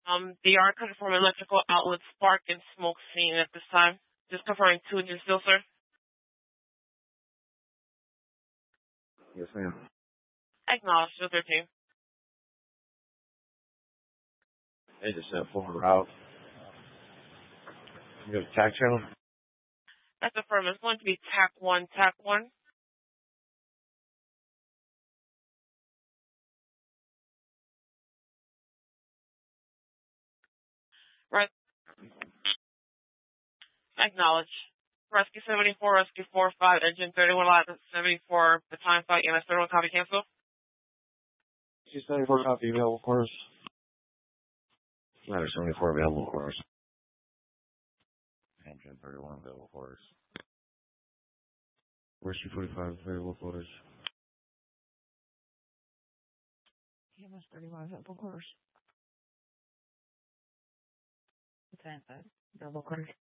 They are confirming electrical outlet spark and smoke seen at this time. Just confirming 2 engines still, sir. Yes, ma'am. Acknowledged, 213. Engine set forward route. You got a tack channel? That's affirmed. It's going to be TAC 1, TAC 1. Right. Acknowledge. Rescue 74, Rescue 45, engine 31, lot 74, the time flight, EMS 31, copy cancel. Rescue 74, copy available course. Ladder 74, available course. Engine 31, available course. Rescue 45, available course. EMS 31, available course. The time flight, available course.